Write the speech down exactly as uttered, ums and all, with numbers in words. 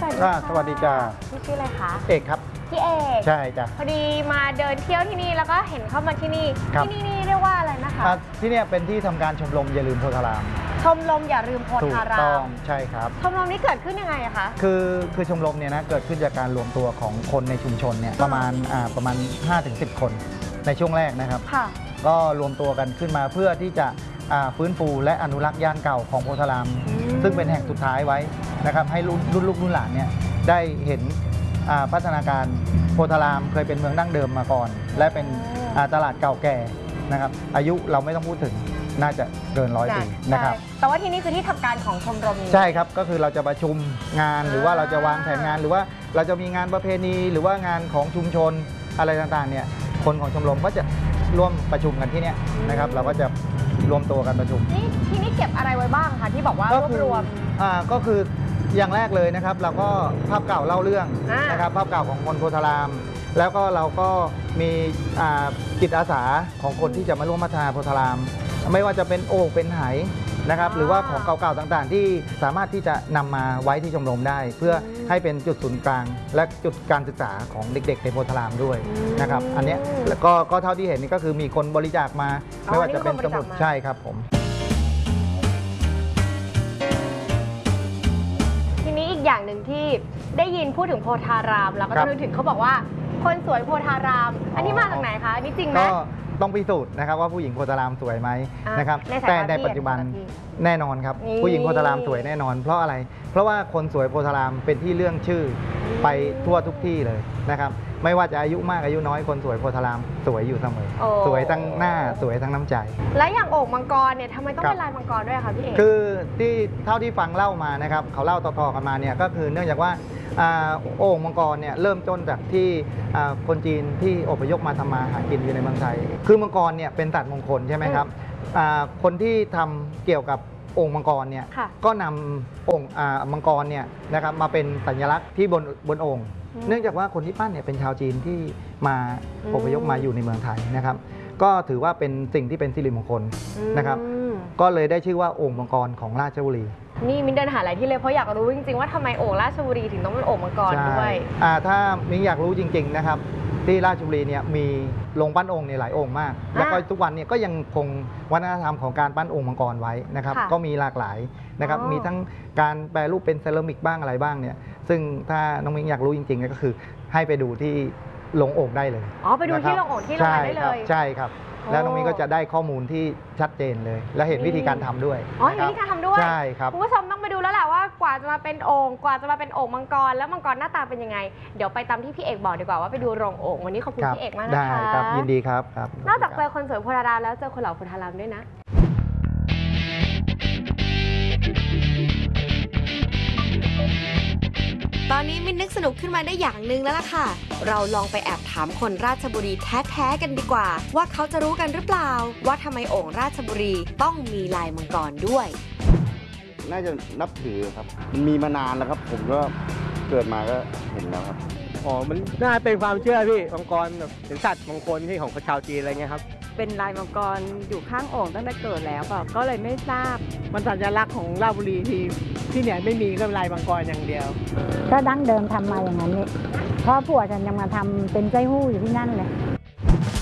สวัสดีค่ะสวัสดีจ้าพี่ชื่ออะไรคะเอกครับพี่เอกใช่จ้ะพอดีมาเดินเที่ยวที่นี่แล้วก็เห็นเข้ามาที่นี่ที่นี่นี่เรียกว่าอะไรนะคะที่นี่เป็นที่ทำการชมรมอย่าลืมโพธารามชมรมอย่าลืมโพธารามถูกต้องใช่ครับชมรมนี้เกิดขึ้นยังไงอะคะคือคือชมรมเนี่ยนะเกิดขึ้นจากการรวมตัวของคนในชุมชนเนี่ยประมาณอ่าประมาณ ห้าถึงสิบ คนในช่วงแรกนะครับค่ะก็รวมตัวกันขึ้นมาเพื่อที่จะฟื้นฟูและอนุรักษ์ย่านเก่าของโพธารามซึ่งเป็นแห่งสุดท้ายไว้นะครับให้รุ่นรุ่นลูกรุ่นหลานเนี่ยได้เห็นพัฒนาการโพธารามเคยเป็นเมืองดั้งเดิมมาก่อนและเป็นตลาดเก่าแก่นะครับอายุเราไม่ต้องพูดถึงน่าจะเกินร้อยปีนะครับแต่ว่าที่นี่คือที่ทำการของชมรมใช่ครับก็คือเราจะประชุมงานหรือว่าเราจะวางแผนงานหรือว่าเราจะมีงานประเพณีหรือว่างานของชุมชนอะไรต่างๆเนี่ยคนของชมรมก็จะร่วมประชุมกันที่นี่นะครับเราก็จะรวมตัวกันประชุมนี่ที่นี่เก็บอะไรไว้บ้างคะที่บอกว่ารวบรวมอ่าก็คืออย่างแรกเลยนะครับเราก็ภาพเก่าเล่าเรื่องนะครับภาพเก่าของคนโพธารามแล้วก็เราก็มีจิตอาสาของคนที่จะมาร่วมพัฒนาโพธารามไม่ว่าจะเป็นโอ่งเป็นไหนะครับหรือว่าของเก่าๆต่างๆที่สามารถที่จะนำมาไว้ที่ชมรมได้เพื่อให้เป็นจุดศูนย์กลางและจุดการศึกษาของเด็กๆในโพธารามด้วยนะครับอันนี้แล้วก็ก็เท่าที่เห็นนี่ก็คือมีคนบริจาคมาไม่ว่าจะเป็นสมุดใช่ครับผมทีนี้อีกอย่างหนึ่งที่ได้ยินพูดถึงโพธารามแล้วก็นึกถึงเขาบอกว่าคนสวยโพธารามอันนี้มาจากไหนคะอันนี้จริงไหมต้องพิสูจน์นะครับว่าผู้หญิงโพธารามสวยไหมนะครับแต่ในปัจจุบันแน่นอนครับผู้หญิงโพธารามสวยแน่นอนเพราะอะไรเพราะว่าคนสวยโพธารามเป็นที่เรื่องชื่อไปทั่วทุกที่เลยนะครับไม่ว่าจะอายุมากอายุน้อยคนสวยโพธารามสวยอยู่เสมอสวยทั้งหน้าสวยทั้งน้ำใจและอย่างโอ่งมังกรเนี่ยทำไมต้องเป็นลายมังกรด้วยคะพี่เอกคือที่เท่าที่ฟังเล่ามานะครับเขาเล่าต่อๆกันมาเนี่ยก็คือเนื่องจากว่าโอ่งมังกรเนี่ยเริ่มต้นจากที่คนจีนที่อพยพมาทำมาหากินอยู่ในเมืองไทยคือมังกรเนี่ยเป็นสัตว์มงคลใช่ไหมครับคนที่ทำเกี่ยวกับโอ่งมังกรเนี่ยก็นำโอ่งมังกรเนี่ยนะครับมาเป็นสัญลักษณ์ที่บนบนโอ่งเนื่องจากว่าคนที่ปั้นเนี่ยเป็นชาวจีนที่มาอพยพมาอยู่ในเมืองไทยนะครับก็ถือว่าเป็นสิ่งที่เป็นสิริมงคลนะครับก็เลยได้ชื่อว่าโอ่งมังกรของราชบุรีนี่มิ้นเดินหาหลายที่เลยเพราะอยากรู้จริงๆว่าทำไมโอ่งราชบุรีถึงต้องเป็นโอ่งมังกรด้วยถ้ามิ้นอยากรู้จริงๆนะครับที่ราชบุรีเนี่ยมีโรงปั้นโอ่งในหลายโอ่งมากแล้วก็ทุกวันเนี่ยก็ยังคงวัฒนธรรมของการปั้นโอ่งมังกรไว้นะครับก็มีหลากหลายนะครับมีทั้งการแปรรูปเป็นเซรามิกบ้างอะไรบ้างเนี่ยซึ่งถ้าน้องมิ้นอยากรู้จริงๆก็คือให้ไปดูที่โรงโอ่งได้เลยอ๋อไปดูที่โรงโอ่งที่โรงงานได้เลยใช่ครับแล้วน้องมิ้นก็จะได้ข้อมูลที่ชัดเจนเลยและเห็นวิธีการทำด้วยอ๋อเห็นวิธีการทำด้วยใช่ครับคุณผู้ชมต้องไปดูแล้วแหละว่ากว่าจะมาเป็นโอ่งกว่าจะมาเป็นโอ่งมังกรแล้วมังกรหน้าตาเป็นยังไงเดี๋ยวไปตามที่พี่เอกบอกดีกว่าว่าไปดูโรงโอ่งวันนี้ขอบคุณพี่เอกมากนะคะได้ครับยินดีครับนอกจากเจอคนสวยโพธารามแล้วเจอคนหล่อโพธารามด้วยนะตอนนี้มินนึกสนุกขึ้นมาได้อย่างหนึ่งแล้วล่ะค่ะเราลองไปแอบถามคนราชบุรีแท้ๆกันดีกว่าว่าเขาจะรู้กันหรือเปล่าว่าทำไมโอ่งราชบุรีต้องมีลายมังกรด้วยน่าจะนับถือครับมันมีมานานแล้วครับผมก็เกิดมาก็เห็นแล้วครับอ๋อมันน่าเป็นความเชื่อพี่มังกรแบบเป็นสัตว์มงคลที่ของชาวจีนอะไรเงี้ยครับเป็นลายมังกรอยู่ข้างโอ่งตั้งแต่เกิดแล้วก็เลยไม่ทราบมันสัญลักษณ์ของราชบุรีที่ที่ไหนไม่มีก็ลายมังกรอย่างเดียวก็ดั้งเดิมทำมาอย่างนั้นนี่เพราะผัวฉันยังมาทำเป็นไส้หู้อยู่ที่นั่นเลย